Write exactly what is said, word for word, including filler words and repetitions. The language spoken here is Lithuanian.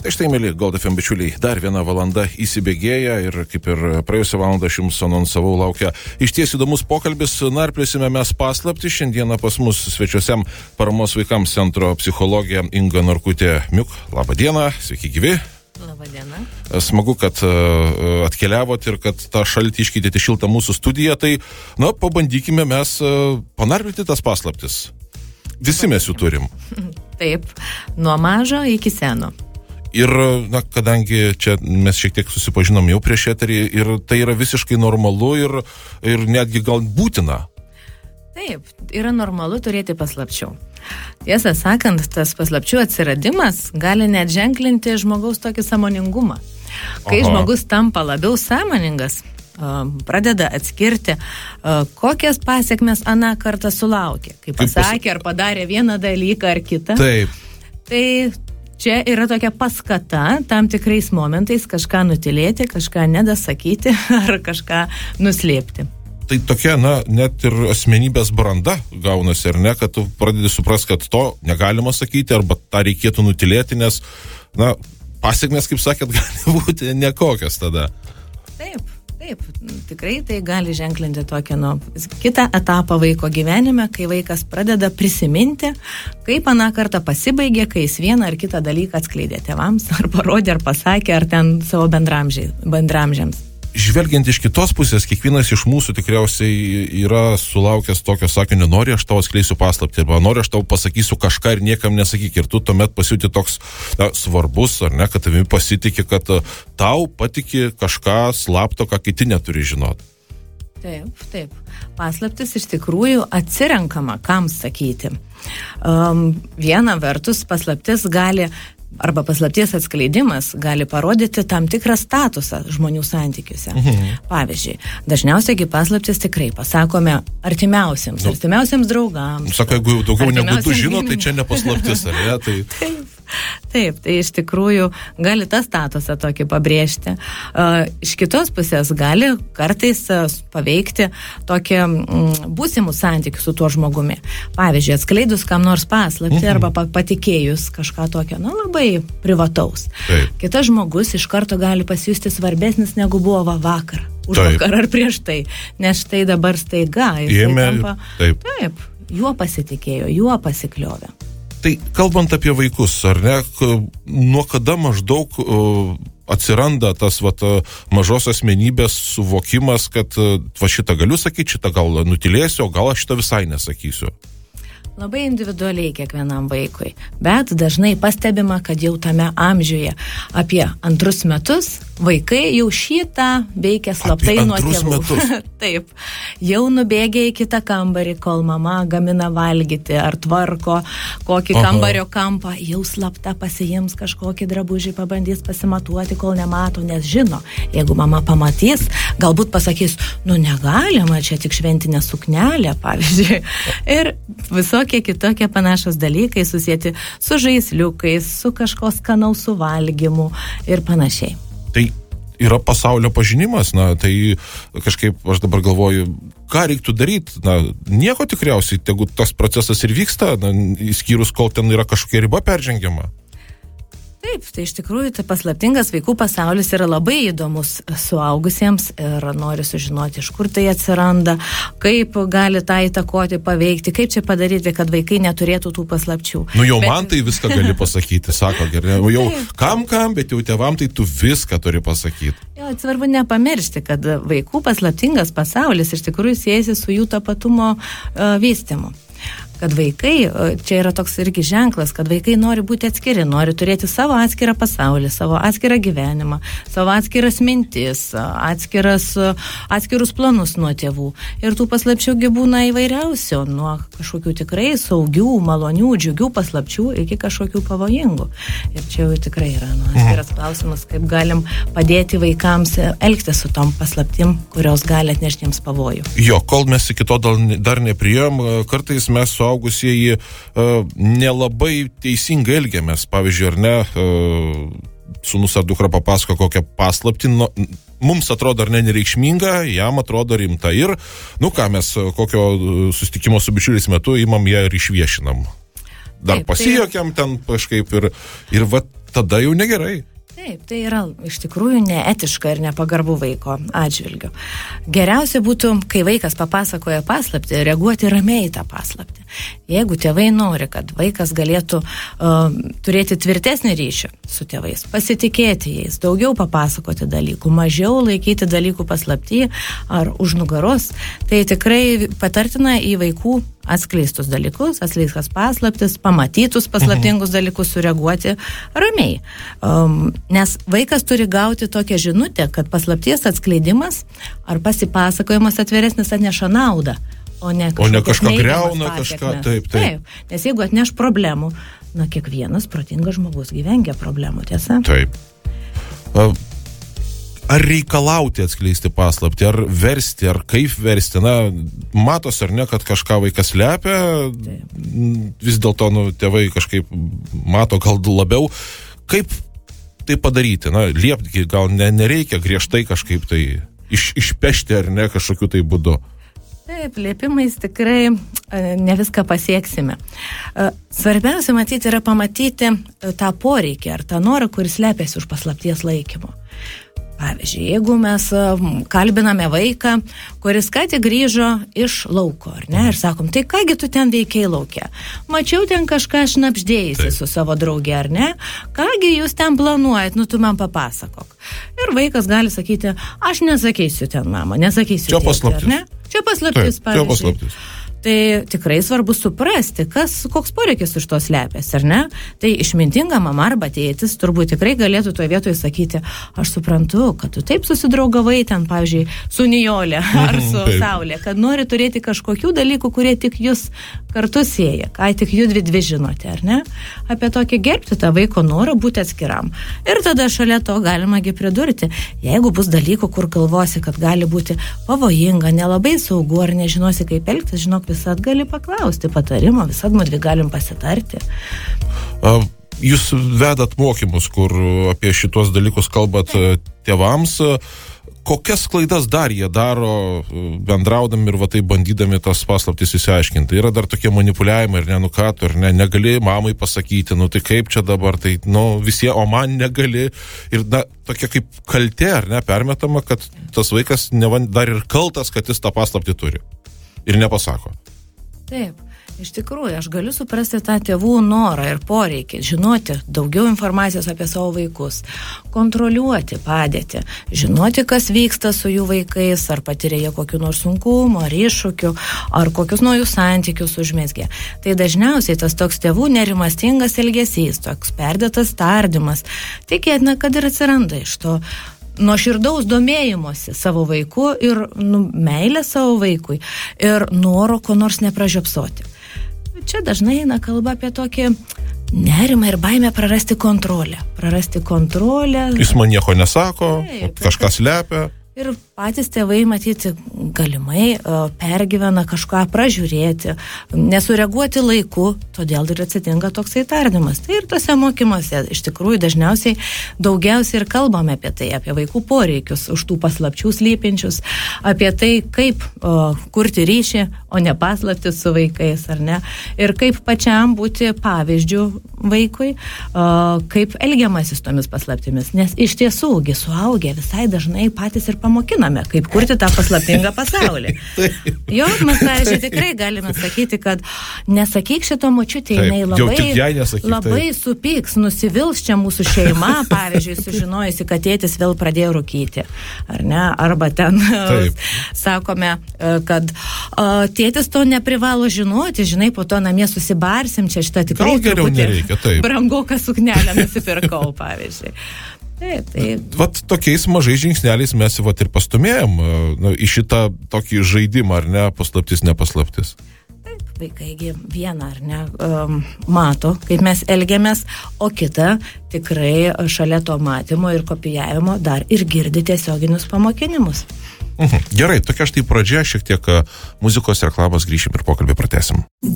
Tai štai, mėly Gold F M bičiuliai, dar viena valanda įsibėgėja ir kaip ir praėjusią valandą aš jums anonsavau, laukia išties įdomus pokalbis. Narpliosime mes paslaptį. Šiandieną pas mus svečiuose paramos vaikams centro psichologė Inga Norkutė Miuk. Labą dieną, sveiki gyvi. Labą dieną. Smagu, kad uh, atkeliavot ir kad tą šaltį iškeitėte šiltą mūsų studiją. Tai, na, pabandykime mes uh, panarplioti tas paslaptis. Visi mes jų turim. Taip, nuo mažo iki seno. Ir, na, kadangi čia mes šiek tiek susipažinom jau prieš eterį ir tai yra visiškai normalu ir, ir netgi gal būtina. Taip, yra normalu turėti paslapčių. Tiesą sakant, tas paslapčių atsiradimas gali net ženklinti žmogaus tokį sąmoningumą. Kai Aha. žmogus tampa labiau sąmoningas, pradeda atskirti, kokias pasiekmes aną kartą sulaukė. Kai pasakė ar padarė vieną dalyką ar kitą. Taip. Tai čia yra tokia paskata tam tikrais momentais kažką nutilėti, kažką nedasakyti ar kažką nuslėpti. Tai tokia, na, net ir asmenybės branda gaunasi, ar ne, kad tu pradedi suprasti, kad to negalima sakyti arba tą reikėtų nutilėti, nes, na, pasiekmes, kaip sakėt, gali būti nekokios tada. Taip. Taip, tikrai tai gali ženklinti tokį nu, kitą etapą vaiko gyvenime, kai vaikas pradeda prisiminti, kaip aną kartą pasibaigė, kai jis vieną ar kitą dalyką atskleidė tėvams, ar parodė, ar pasakė, ar ten savo bendramžiams. Žvelgiant iš kitos pusės, kiekvienas iš mūsų tikriausiai yra sulaukęs tokio sakinio, nori aš tau atskleisiu paslaptį, arba nori aš tau pasakysiu kažką ir niekam nesakyk. Ir tu tuomet pasiūti toks na, svarbus, ar ne, kad tavimi pasitikė, kad tau patiki kažką slapto, ką kiti neturi žinoti. Taip, taip. Paslaptis iš tikrųjų atsirenkama, kam sakyti. Um, viena vertus paslaptis gali arba paslapties atskleidimas gali parodyti tam tikrą statusą žmonių santykiuose. Mhm. Pavyzdžiui, dažniausiai paslaptis tikrai pasakome artimiausiams, nu, artimiausiams draugams. Sako, jeigu daugiau negu tu žino, tai čia ne paslaptis, ar ne? Tai... Taip. Taip, tai iš tikrųjų gali tą statusą tokį pabrėžti. Uh, iš kitos pusės gali kartais uh, paveikti tokį mm, būsimų santykių su tuo žmogumi. Pavyzdžiui, atskleidus kam nors paslaptį mhm. arba patikėjus kažką tokio, nu, labai privataus. Taip. Kitas žmogus iš karto gali pasijusti svarbesnis negu buvo vakar, už Taip. vakar ar prieš tai, nes štai dabar staiga jis Ėmė, tampa, taip. taip, juo pasitikėjo, juo pasikliovė. Tai kalbant apie vaikus, ar ne, nuo kada maždaug uh, atsiranda tas vat, mažos asmenybės suvokimas, kad uh, va šitą galiu sakyti, šitą gal nutilėsiu, o gal aš šitą visai nesakysiu? Labai individualiai kiekvienam vaikui, bet dažnai pastebima, kad jau tame amžiuje apie antrus metus vaikai jau šitą veikia slaptai nuo tėvų. Taip, jau nubėgia į kitą kambarį, kol mama gamina valgyti ar tvarko kokį Aha. kambario kampą, jau slapta pasiims kažkokį drabužį, pabandys pasimatuoti, kol nemato, nes žino, jeigu mama pamatys, galbūt pasakys, nu negalima, čia tik šventinė suknelė, pavyzdžiui. Ir visokie kitokie panašus dalykai susijęti su žaisliukais, su kažko skanaus suvalgymu ir panašiai. Tai yra pasaulio pažinimas, na, tai kažkaip aš dabar galvoju, ką reiktų daryti, na, nieko tikriausiai, tegu tas procesas ir vyksta, na, išskyrus, kol ten yra kažkokia riba peržengiama. Taip, tai iš tikrųjų tai paslaptingas vaikų pasaulis yra labai įdomus suaugusiems ir nori sužinoti, iš kur tai atsiranda, kaip gali tą įtakoti, paveikti, kaip čia padaryti, kad vaikai neturėtų tų paslapčių. Nu jau bet... man tai viską gali pasakyti, sako gerai, jau kam kam, bet jau tėvam tai tu viską turi pasakyti. Jo, svarbu nepamiršti, kad vaikų paslaptingas pasaulis iš tikrųjų siejasi su jų tapatumo uh, vystymu. Kad vaikai, čia yra toks irgi ženklas, kad vaikai nori būti atskiri, nori turėti savo atskirą pasaulį, savo atskirą gyvenimą, savo atskiras mintis, atskiras, atskirus planus nuo tėvų. Ir tų paslapčiųgi būna įvairiausių, nuo kažkokių tikrai saugių, malonių, džiugių paslapčių iki kažkokių pavojingų. Ir čia jau tikrai yra nu, atskiras klausimas, kaip galim padėti vaikams elgtis su tom paslaptim, kurios gali atnešti jiems pavojų. Jo, kol mes iki to dar nepriėjom, kartais mes su suaugusieji uh, nelabai teisingai elgiamės. Pavyzdžiui, ar ne, uh, sūnus ar dukra papasako kokią paslaptį, no, mums atrodo ar ne nereikšminga, jam atrodo rimta. Ir, nu ką, mes kokio susitikimo su bičiuliais metu imam ją ir išviešinam. Dar pasijuokiam ten kažkaip ir, ir va tada jau negerai. Taip, tai yra iš tikrųjų neetiška ir nepagarbu vaiko atžvilgiu. Geriausia būtų, kai vaikas papasakoja paslaptį, reaguoti ramiai į tą paslaptį. Jeigu tėvai nori, kad vaikas galėtų uh, turėti tvirtesnį ryšį su tėvais, pasitikėti jais, daugiau papasakoti dalykų, mažiau laikyti dalykų paslapty ar už nugaros, tai tikrai patartina į vaikų atskleistus dalykus, atskleistas paslaptis, pamatytus paslaptingus dalykus sureaguoti ramiai. Um, nes vaikas turi gauti tokią žinutę, kad paslapties atskleidimas ar pasipasakojimas atviresnis atneša naudą, o ne, o ne kažką greuna, kažką, taip, taip. Taip, nes jeigu atneš problemų, na, kiekvienas protingas žmogus gyvengia problemų, tiesa? Taip. Uh. Ar reikalauti atskleisti paslaptį, ar versti, ar kaip versti, na, matos ar ne, kad kažką vaikas slepia, vis dėlto, nu, tėvai kažkaip mato gal labiau, kaip tai padaryti, na, liepti gal ne, nereikia griežtai kažkaip tai iš, išpešti ar ne kažkokiu tai būdu. Taip, liepimais tikrai ne viską pasieksime. Svarbiausia, matyti, yra pamatyti tą poreikį ar tą norą, kuris slepiasi už paslapties laikymo. Pavyzdžiui, jeigu mes kalbiname vaiką, kuris ką tik grįžo iš lauko, ar ne, ir sakom, tai kągi tu ten veikiai lauke? Mačiau ten kažką šnapždėjusi su savo drauge, ar ne? Kągi jūs ten planuojat, nu tu man papasakok. Ir vaikas gali sakyti, aš nesakysiu ten, mama, nesakysiu. Čia paslaptis. Ar ne? Čia paslaptis, pavyzdžiui. Čia paslaptis. Tai tikrai svarbu suprasti, kas, koks poreikis už to slepiasi, ar ne? Tai išmintinga mama arba tėtis turbūt tikrai galėtų toje vietoje sakyti, aš suprantu, kad tu taip susidraugavai ten, pavyzdžiui, su Nijolė ar su Saulė, kad nori turėti kažkokių dalykų, kurie tik jūs kartu sieja, ką tik jų dvi dvi žinote, ar ne? Apie tokį gerbti tą vaiko norą būti atskiram. Ir tada šalia to galimagi pridurti, jeigu bus dalykų, kur galvosi, kad gali būti pavojinga, nelabai saugu ar nežinosi, kaip elgtis, žinok, visad gali paklausti patarimo, visad mudvi galim pasitarti. Jūs vedat mokymus, kur apie šitos dalykus kalbat tėvams. Kokias klaidas dar jie daro, bendraudami ir va tai bandydami tas paslaptis įsiaiškinti? Yra dar tokie manipuliavimai, ir ne, nu ką tu, ir ne, negali mamai pasakyti, nu tai kaip čia dabar, tai, nu visie, o man negali. Ir na, tokia kaip kaltė, ar ne, permetama, kad tas vaikas neva dar ir kaltas, kad jis tą paslaptį turi. Ir nepasako. Taip, iš tikrųjų, aš galiu suprasti tą tėvų norą ir poreikį, žinoti daugiau informacijos apie savo vaikus, kontroliuoti padėtį, žinoti, kas vyksta su jų vaikais, ar patiria jie kokių nors sunkumų, ar iššūkių, ar kokius naujus santykius užmezgė. Tai dažniausiai tas toks tėvų nerimastingas elgesys, toks perdėtas tardymas, tikėtina, kad ir atsiranda iš to nuoširdaus domėjimosi savo vaiku ir nu, meilė savo vaikui ir noro ko nors nepražiopsoti. Čia dažnai eina kalba apie tokį nerimą ir baimę prarasti kontrolę. Prarasti kontrolę. Jis man nieko nesako, taip, kažką slepia. Ir patys tėvai, matyti, galimai pergyvena kažką pražiūrėti, nesureaguoti laiku, todėl ir atsitinka toksai tardymas. Tai ir tose mokymuose iš tikrųjų dažniausiai daugiausiai ir kalbame apie tai, apie vaikų poreikius, už tų paslapčių slypinčius, apie tai, kaip o, kurti ryšį, o ne paslaptis su vaikais, ar ne? Ir kaip pačiam būti pavyzdžių vaikui, o, kaip elgiamasis tomis paslaptimis. Nes iš tiesųgi suaugę visai dažnai patys ir pamokiname, kaip kurti tą paslaptingą pasaulį. Jo, mes, pavyzdžiui, tikrai galime sakyti, kad nesakyk šito močiutė, jinai labai, nesakyk, labai supyks, nusivils čia mūsų šeima, pavyzdžiui, sužinojusi, kad tėtis vėl pradėjo rūkyti. Ar ne? Arba ten taip. Sakome, kad tėtis to neprivalo žinoti, žinai, po to namie susibarsim, čia šitą tikrai truputį brangoką suknelę nusipirkau, pavyzdžiui. Taip, taip. Vat tokiais mažais žingsneliais mes vat ir pastumėjom nu, į šitą tokį žaidimą, ar ne, paslaptis, nepaslaptis. Taip, vaikai vieną, ar ne, um, mato, kaip mes elgiamės, o kita tikrai šalia to matymo ir kopijavimo dar ir girdi tiesioginius pamokinimus. Mhm. Gerai, tokia štai pradžia, šiek tiek muzikos reklamos, grįšim ir pokalbį pratęsim.